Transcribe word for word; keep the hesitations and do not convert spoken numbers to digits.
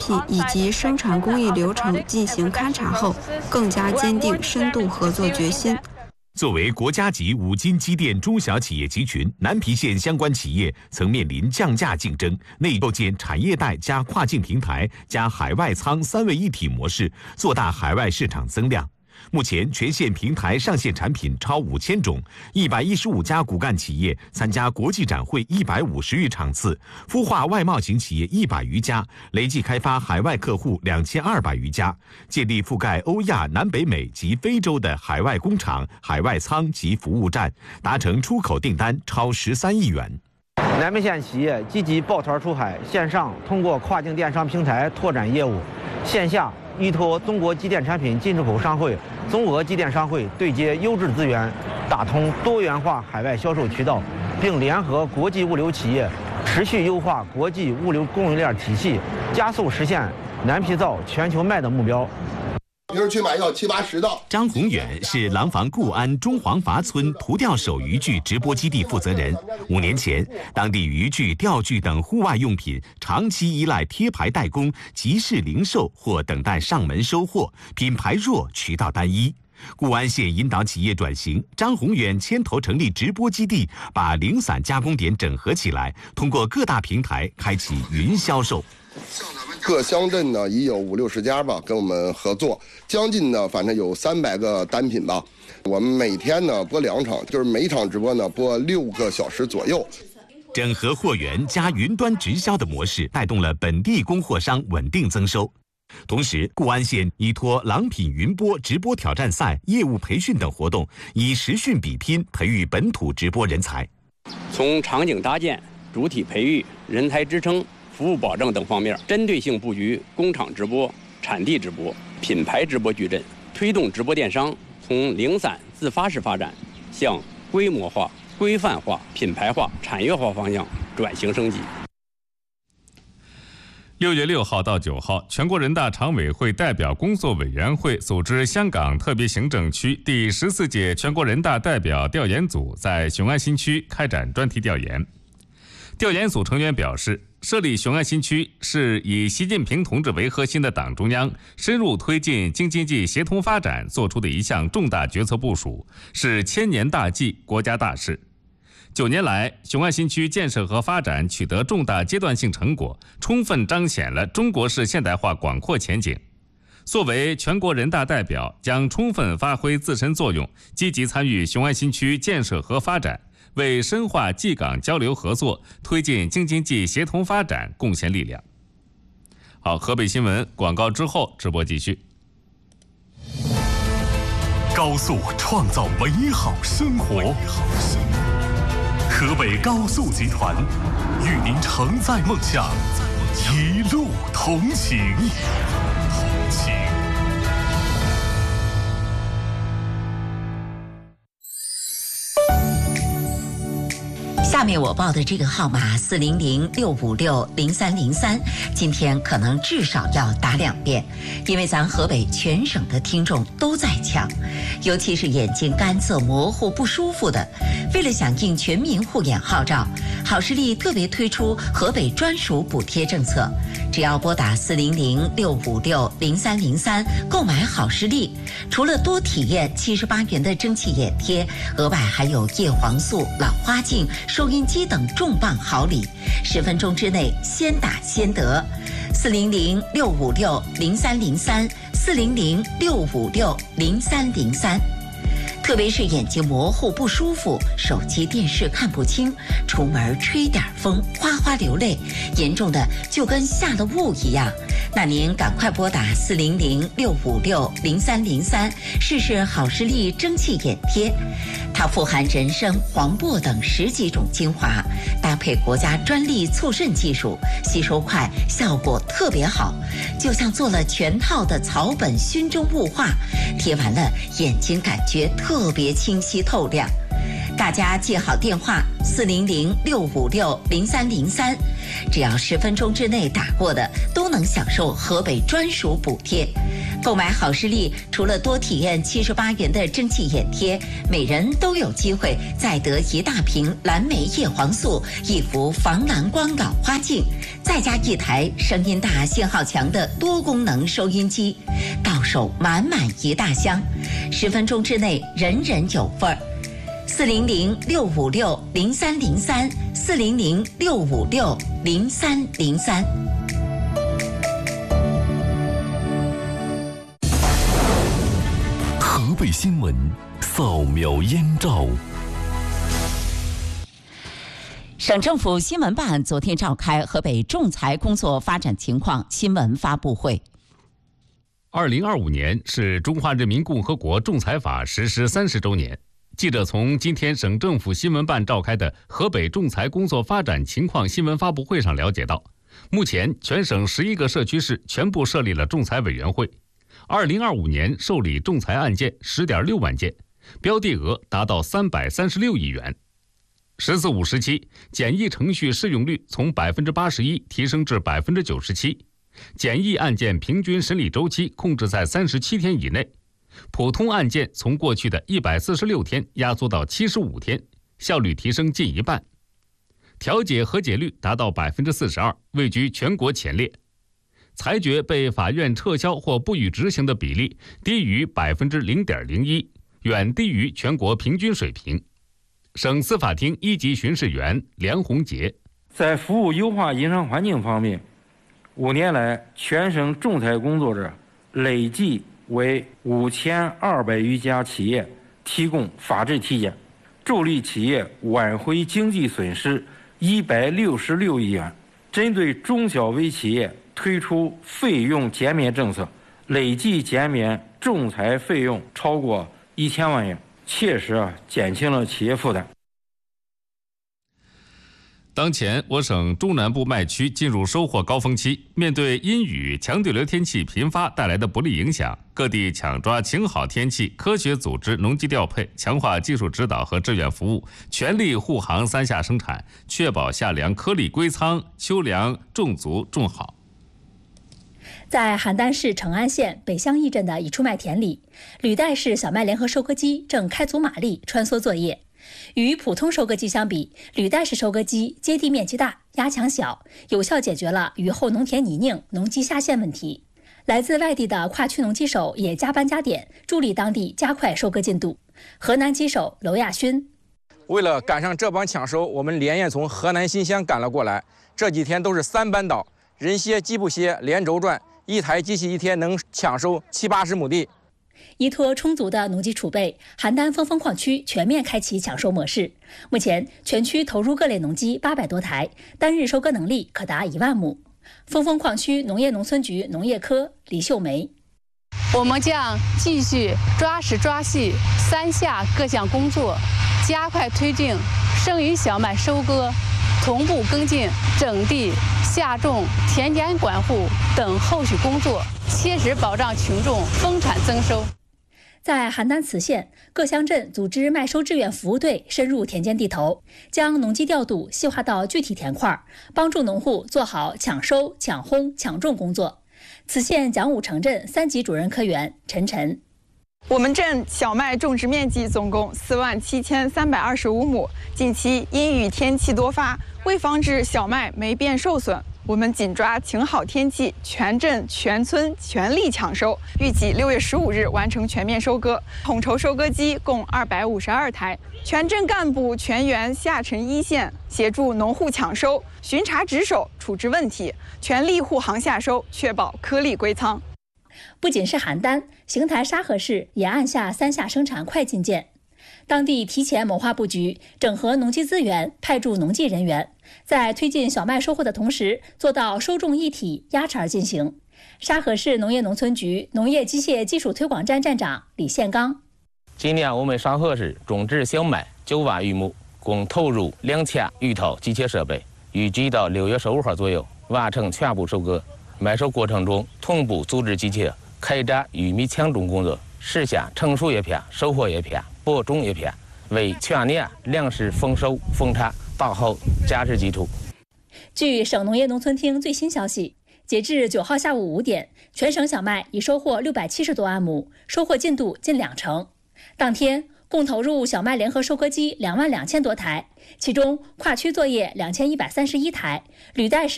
器以及生产工艺流程进行勘察后，更加坚定深度合作决心。 作为国家级五金机电中小企业集群，南皮县相关企业曾面临降价竞争，内构建产业带加跨境平台加海外仓三位一体模式，做大海外市场增量。目前，全县平台上线产品超五千种，一百一十五家骨干企业参加国际展会一百五十余场次，孵化外贸型企业一百余家，累计开发海外客户两千二百余家，建立覆盖欧亚、南北美及非洲的海外工厂、海外仓及服务站，达成出口订单超十三亿元。 南皮县企业积极抱团出海，线上通过跨境电商平台拓展业务，线下依托中国机电产品进出口商会、中俄机电商会对接优质资源，打通多元化海外销售渠道，并联合国际物流企业，持续优化国际物流供应链体系，加速实现南皮造全球卖的目标。 平时去买要七八十道。 张宏远是廊坊固安中黄筏村涂钓手渔具直播基地负责人。五年前，当地渔具、钓具等户外用品长期依赖贴牌代工、集市零售或等待上门收货，品牌弱，渠道单一。固安县引导企业转型，张宏远牵头成立直播基地，把零散加工点整合起来，通过各大平台开启云销售。 各乡镇呢已有五六十家吧，跟我们合作，将近呢反正有三百个单品吧。我们每天呢播两场，就是每场直播呢播六个小时左右。 整合货源加云端直销的模式，带动了本地供货商稳定增收。同时，固安县依托郎品云播直播挑战赛、业务培训等活动，以实训比拼，培育本土直播人才。 从场景搭建、主体培育、人才支撑、服务保证等方面，针对性布局工厂直播、产地直播、品牌直播矩阵，推动直播电商从零散自发式发展，向规模化、规范化、品牌化、产业化方向转型升级。 六月六号到九号，全国人大常委会代表工作委员会组织香港特别行政区第十四届全国人大代表调研组在雄安新区开展专题调研。调研组成员表示，设立雄安新区是以习近平同志为核心的党中央深入推进京津冀协同发展做出的一项重大决策部署，是千年大计、国家大事。九年来，雄安新区建设和发展取得重大阶段性成果，充分彰显了中国式现代化广阔前景。作为全国人大代表，将充分发挥自身作用，积极参与雄安新区建设和发展，为深化冀港交流合作、推进京津冀协同发展贡献力量。好，河北新闻广告之后直播继续。 高速创造美好生活。河北高速集团与您承载梦想，一路同行。同行。 下面我报的这个号码四零零六五六零三零三，今天可能至少要打两遍，因为咱河北全省的听众都在抢，尤其是眼睛干涩模糊不舒服的。为了响应全民护眼号召，好视力特别推出河北专属补贴政策，只要拨打四零零六五六零三零三购买好视力，除了多体验七十八元的蒸汽眼贴，额外还有叶黄素、老花镜、收音机等重磅好礼，十分钟之内先打先得。四零零六五六零三零三，四零零六五六零三零三。特别是眼睛模糊不舒服，手机电视看不清，出门吹点风哗哗流泪，严重的就跟下了雾一样，那您赶快拨打四零零六五六零三零三，试试好视力蒸汽眼贴。它富含人参、黄柏等十几种精华，搭配国家专利促渗技术，吸收快，效果特别好，就像做了全套的草本熏蒸雾化，贴完了眼睛感觉特别清晰透亮。大家记好电话四零零六五六零三零三， 只要十分钟之内打过的，都能享受河北专属补贴。购买好视力，除了多体验七十八元的蒸汽眼贴，每人都有机会再得一大瓶蓝莓叶黄素、一幅防蓝光老花镜，再加一台声音大、信号强的多功能收音机，到手满满一大箱，十分钟之内人人有份儿。四零零六五六零三零三，四零零六五六零三零三。 河北新闻扫描燕赵。 省政府新闻办昨天召开河北仲裁工作发展情况新闻发布会。 二零二五年是中华人民共和国仲裁法实施三十周年。记者从今天省政府新闻办召开的河北仲裁工作发展情况新闻发布会上了解到，目前全省十一个社区市全部设立了仲裁委员会。二零二五年受理仲裁案件十点六万件，标的额达到三百三十六亿元。十四五时期，简易程序适用率从百分之八十一提升至百分之九十七，简易案件平均审理周期控制在三十七天以内，普通案件从过去的一百四十六天压缩到七十五天，效率提升近一半。调解和解率达到百分之四十二，位居全国前列。裁决被法院撤销或不予执行的比例低于百分之零点零一，远低于全国平均水平。省司法厅一级巡视员梁宏杰， 在服务优化营商环境方面，五年来全省仲裁工作者累计为五千二百余家企业提供法治体检，助力企业挽回经济损失一百六十六亿元。针对中小微企业推出费用减免政策，累计减免仲裁费用超过一千万元，切实啊减轻了企业负担。 当前，我省中南部麦区进入收获高峰期，面对阴雨、强对流天气频发带来的不利影响，各地抢抓晴好天气，科学组织农机调配，强化技术指导和志愿服务，全力护航三夏生产，确保夏粮颗粒归仓，秋粮种足种好。 在邯郸市成安县北乡驿镇的一处麦田里，履带式小麦联合收割机正开足马力穿梭作业。与普通收割机相比，履带式收割机接地面积大，压强小，有效解决了雨后农田泥泞、农机下线问题。来自外地的跨区农机手也加班加点，助力当地加快收割进度。河南机手娄亚勋， 为了赶上这帮抢收，我们连夜从河南新乡赶了过来。这几天都是三班倒，人歇机不歇，连轴转，一台机器一天能抢收七八十亩地。 依托充足的农机储备，邯郸峰峰矿区全面开启抢收模式。目前，全区投入各类农机八百多台，单日收割能力可达一万亩。峰峰矿区农业农村局农业科李秀梅， 我们将继续抓实抓细三下各项工作，加快推进剩余小麦收割，同步跟进整地、下种、田间管护等后续工作，切实保障群众丰产增收。 在邯郸磁县，各乡镇组织麦收志愿服务队深入田间地头，将农机调度细化到具体田块，帮助农户做好抢收、抢烘、抢种工作。磁县蒋武城镇三级主任科员陈晨， 我们镇小麦种植面积总共四万七千三百二十五亩，近期阴雨天气多发，为防止小麦霉变受损，我们紧抓晴好天气，全镇全村全力抢收，预计六月十五日完成全面收割。统筹收割机共二百五十二台，全镇干部全员下沉一线，协助农户抢收，巡查值守，处置问题，全力护航下收，确保颗粒归仓。 不仅是邯郸，邢台沙河市也按下三下生产快进键。当地提前谋划布局，整合农机资源，派驻农技人员，在推进小麦收获的同时，做到收种一体、压茬进行。沙河市农业农村局农业机械技术推广站站长李宪刚， 今年我们沙河市种植小麦九万余亩，共投入两千余套机械设备，预计到六月十五号左右完成全部收割。麦收过程中，同步组织机械开展玉米抢种工作，实现成熟叶片、收获叶片、播种叶片，为全年粮食丰收丰产打好坚实基础。 据省农业农村厅最新消息，截至九号下午五点，全省小麦已收获六百七十多万亩，收获进度近两成。当天共投入小麦联合收割机两万两千多台，其中跨区作业两千一百三十一台，履带式